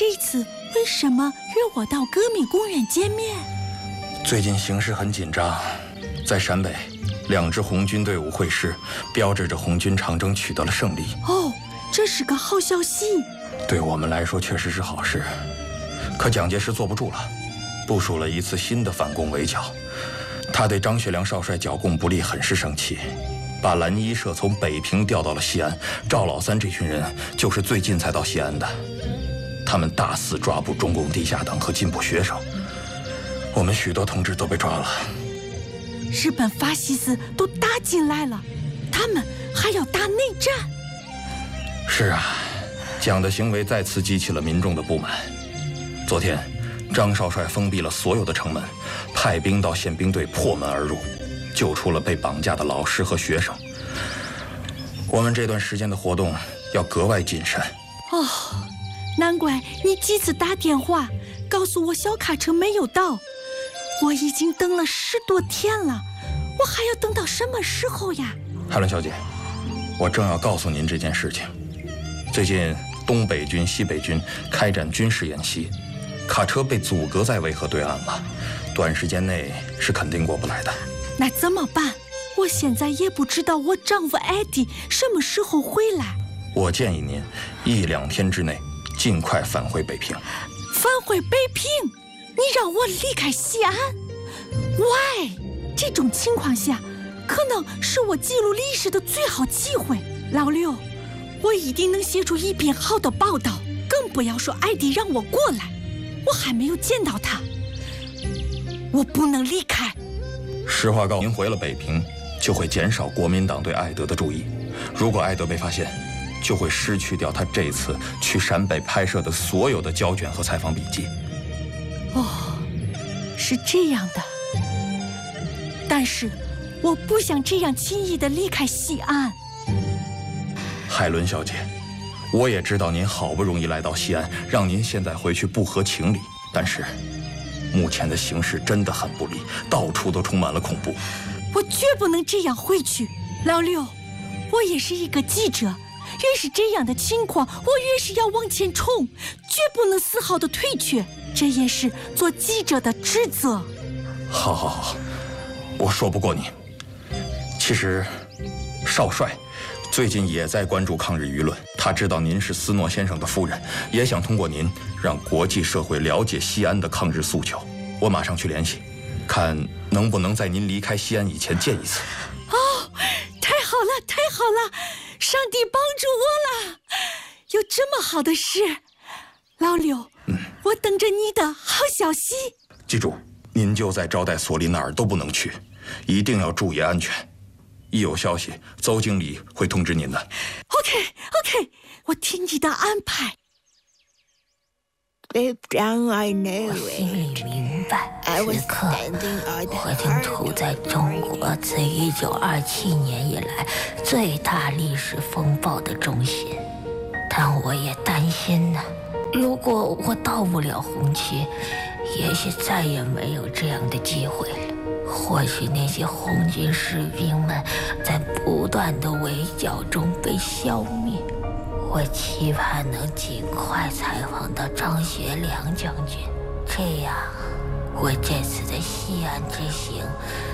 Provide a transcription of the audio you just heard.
这次为什么约我到革命公园见面？ 最近形势很紧张，在陕北，2支红军队伍会师，标志着红军长征取得了胜利。 哦，这是个好消息。 对我们来说确实是好事，可蒋介石坐不住了，部署了一次新的反攻围剿。他对张学良少帅剿共不力很是生气，把蓝一社从北平调到了西安。赵老三这群人就是最近才到西安的，他们大肆抓捕中共地下党和进步学生，我们许多同志都被抓了。 日本法西斯都打进来了，他们还要打内战。 是啊，蒋的行为再次激起了民众的不满。昨天，张少帅封闭了所有的城门，派兵到宪兵队破门而入，救出了被绑架的老师和学生。我们这段时间的活动要格外谨慎。 哦，难怪你几次打电话告诉我小卡车没有到，我已经等了10多天了，我还要等到什么时候呀？ 海伦小姐，我正要告诉您这件事情。最近东北军、西北军开展军事演习，卡车被阻隔在渭河对岸了，短时间内是肯定过不来的。 那怎么办？我现在也不知道我丈夫艾迪什么时候回来。 我建议您1、2天之内尽快返回北平。 返回北平？你让我离开西安？喂，这种情况下，可能是我记录历史的最好机会。老刘，我一定能写出一篇好的报道，更不要说艾迪让我过来，我还没有见到他，我不能离开。 实话告诉您，回了北平，就会减少国民党对艾德的注意。如果艾德被发现，就会失去掉他这次去陕北拍摄的所有的胶卷和采访笔记。 哦，是这样的。但是我不想这样轻易地离开西安。 海伦小姐，我也知道您好不容易来到西安，让您现在回去不合情理。但是目前的形势真的很不利，到处都充满了恐怖。 我绝不能这样回去。老刘，我也是一个记者，越是这样的情况，我越是要往前冲，绝不能丝毫的退却，这也是做记者的职责。 好，我说不过你。其实少帅最近也在关注抗日舆论，他知道您是斯诺先生的夫人，也想通过您让国际社会了解西安的抗日诉求。我马上去联系，看能不能在您离开西安以前见一次。 哦，太好了，太好了，上帝帮助我了，有这么好的事。老刘，我等着你的好消息。 记住，您就在招待所里，哪儿都不能去，一定要注意安全。一有消息，邹经理会通知您的。 OK， 我听你的安排。 我心里明白，此刻我竟处在中国自1927年以来最大历史风暴的中心。但我也担心呢，如果我到不了红旗，也许再也没有这样的机会了。或许那些红军士兵们在不断的围剿中被消灭。我期盼能尽快采访到张学良将军，这样我这次的西安之行